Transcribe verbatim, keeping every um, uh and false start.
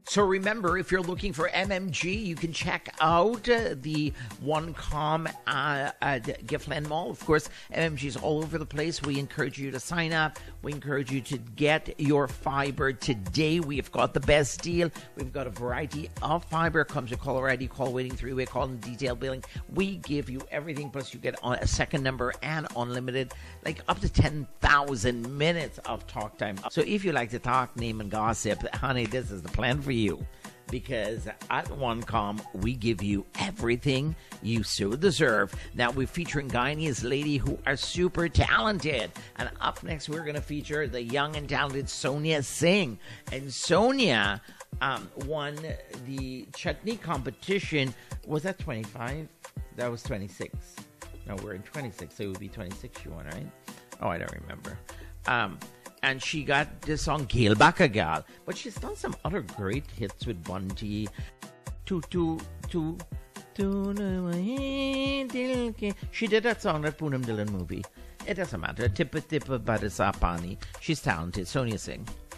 So remember, if you're looking for M M G, you can check out uh, the OneCom uh, at Giftland Mall. Of course, M M G is all over the place. We encourage you to sign up. We encourage you to get your fiber today. We have got the best deal. We've got a variety of fiber. It comes with caller I D, call waiting, three-way call, and detailed billing. We give you everything, plus you get a second number and unlimited, like up to ten thousand minutes of talk time. So if you like to talk, name, and gossip, honey, this is the plan for you. You because at OneCom we give you everything you so deserve. Now we're featuring Guyanese lady who are super talented, and up next we're going to feature the young and talented Sonia Singh. And Sonia um, won the chutney competition. Was that twenty-five? That was twenty-six. No, we're in twenty-six, so it would be twenty-six you won, right? Oh, I don't remember. Um And she got this song, Gail Bakagal. But she's done some other great hits with Bunty. To, to, to, to, she did that song, that Poonam Dylan movie. It doesn't matter. Tippa Tippa Badasapani. She's talented. Sonia Singh.